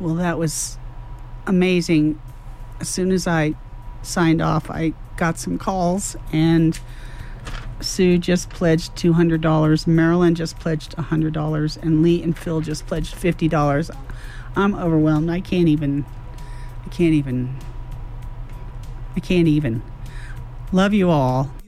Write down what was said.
Well, that was amazing. As soon as I signed off, I got some calls, and Sue just pledged $200. Marilyn just pledged $100, and Lee and Phil just pledged $50. I'm overwhelmed. I can't even. Love you all.